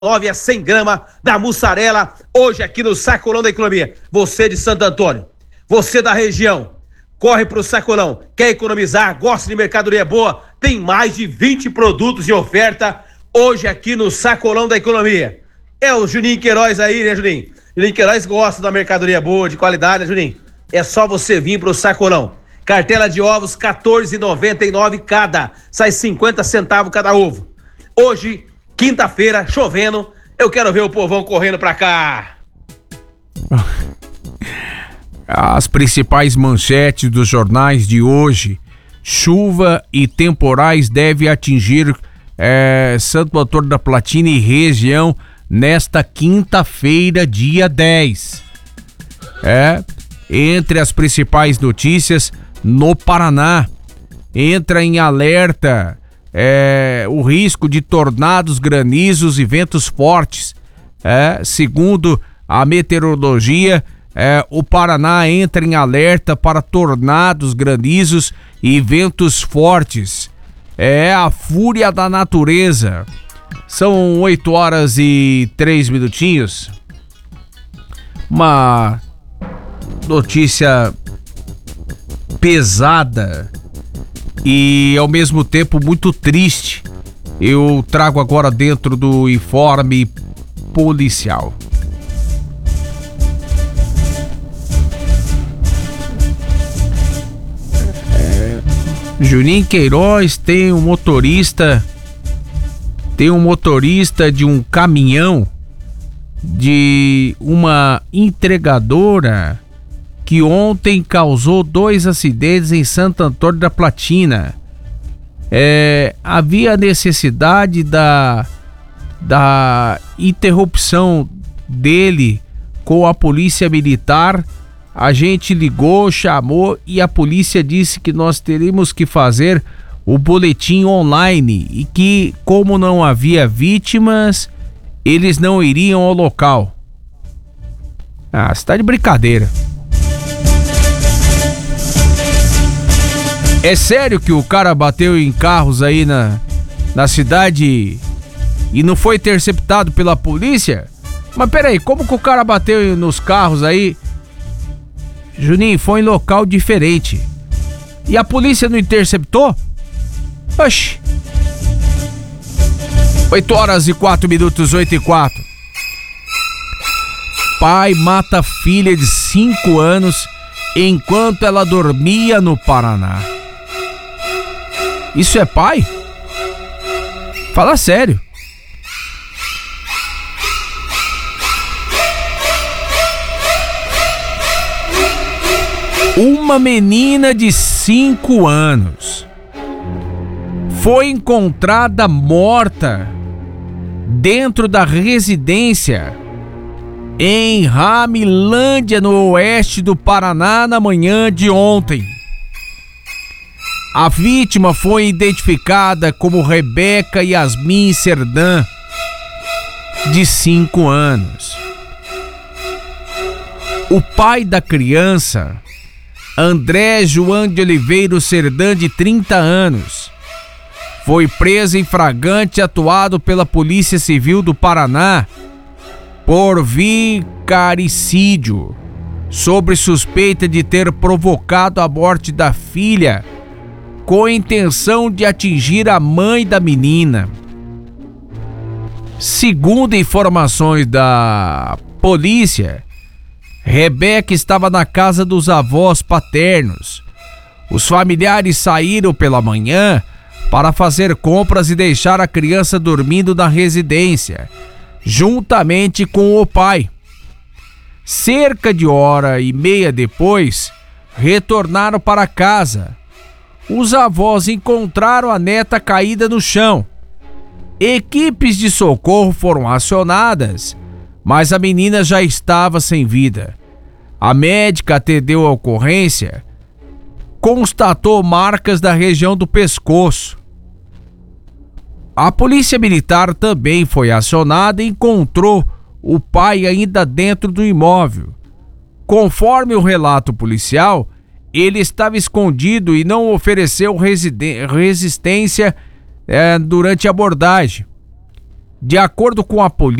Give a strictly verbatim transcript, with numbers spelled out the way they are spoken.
nove a cem gramas da mussarela, hoje aqui no Sacolão da Economia. Você de Santo Antônio, você da região, corre pro Sacolão, quer economizar, gosta de mercadoria boa, tem mais de vinte produtos em oferta, hoje aqui no Sacolão da Economia. É o Juninho Queiroz aí, né, Juninho? Juninho Queiroz gosta da mercadoria boa, de qualidade, né, Juninho? É só você vir pro Sacolão. Cartela de ovos, quatorze reais e noventa e nove centavos cada, sai cinquenta centavos cada ovo. Hoje, quinta-feira, chovendo, eu quero ver o povão correndo pra cá. As principais manchetes dos jornais de hoje: chuva e temporais devem atingir é, Santo Antônio da Platina e região nesta quinta-feira, dia dez. É, entre as principais notícias, no Paraná, entra em alerta é, o risco de tornados, granizos e ventos fortes. É, segundo a meteorologia, é, o Paraná entra em alerta para tornados, granizos e ventos fortes. É a fúria da natureza. São oito horas e três minutinhos. Uma notícia pesada e ao mesmo tempo muito triste. Eu trago agora dentro do informe policial. É, Juninho Queiroz tem um motorista, tem um motorista de um caminhão de uma entregadora que ontem causou dois acidentes em Santo Antônio da Platina. É, havia necessidade da, da interrupção dele com a polícia militar. A gente ligou, chamou e a polícia disse que nós teríamos que fazer o boletim online e que, como não havia vítimas, eles não iriam ao local. Ah, você tá de brincadeira. É sério que o cara bateu em carros aí na, na cidade e não foi interceptado pela polícia? Mas peraí, como que o cara bateu nos carros aí? Juninho, foi em local diferente. E a polícia não interceptou? Oxi. oito horas e quatro minutos, oito e quatro. Pai mata filha de cinco anos enquanto ela dormia no Paraná. Isso é pai? Fala sério. Uma menina de cinco anos foi encontrada morta dentro da residência em Ramilândia, no oeste do Paraná, na manhã de ontem. A vítima foi identificada como Rebeca Yasmin Serdã, de cinco anos. O pai da criança, André João de Oliveira Serdã, de trinta anos, foi preso em flagrante atuado pela Polícia Civil do Paraná por vicaricídio, sobre suspeita de ter provocado a morte da filha com a intenção de atingir a mãe da menina. Segundo informações da polícia, Rebeca estava na casa dos avós paternos. Os familiares saíram pela manhã para fazer compras e deixar a criança dormindo na residência, juntamente com o pai. Cerca de hora e meia depois, retornaram para casa. Os avós encontraram a neta caída no chão. Equipes de socorro foram acionadas, mas a menina já estava sem vida. A médica atendeu a ocorrência, constatou marcas da região do pescoço. A polícia militar também foi acionada e encontrou o pai ainda dentro do imóvel. Conforme o relato policial, ele estava escondido e não ofereceu resistência é, durante a abordagem. De acordo com a polícia,